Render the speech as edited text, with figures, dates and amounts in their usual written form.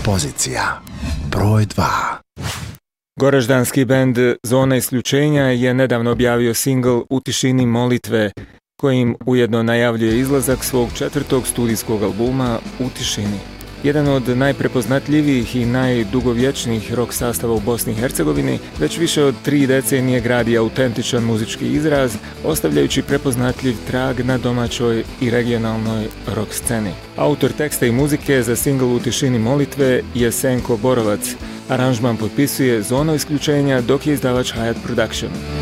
Pozicija broj 2. Goraždanski bend Zona isključenja je nedavno objavio singl U tišini molitve, kojim ujedno najavljuje izlazak svog 4. studijskog albuma U tišini. Jedan od najprepoznatljivijih i najdugovječnijih rock sastava u Bosni i Hercegovini, već više od 3 decenije gradi autentičan muzički izraz, ostavljajući prepoznatljiv trag na domaćoj i regionalnoj rock sceni. Autor teksta i muzike za singl U tišini molitve je Senko Borovac. Aranžman potpisuje Zona isključenja, dok je izdavač Hayat Production.